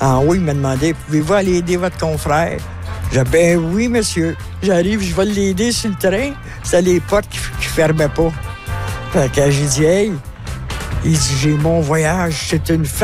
En haut, il m'a demandé, pouvez-vous aller aider votre confrère? J'ai dit, ben oui, monsieur. J'arrive, je vais l'aider sur le train. C'est les portes qui fermaient pas. Fait que j'ai dit, hey, il dit, j'ai mon voyage, c'est une